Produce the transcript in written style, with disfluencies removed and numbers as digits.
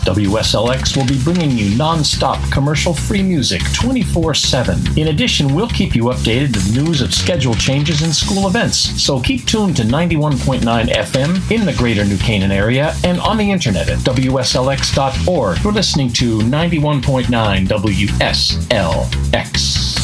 WSLX will be bringing you non-stop commercial-free music 24/7. In addition, we'll keep you updated with news of schedule changes and school events. So keep tuned to 91.9 FM in the greater New Canaan area and on the internet at WSLX.org. You're listening to 91.9 WSLX.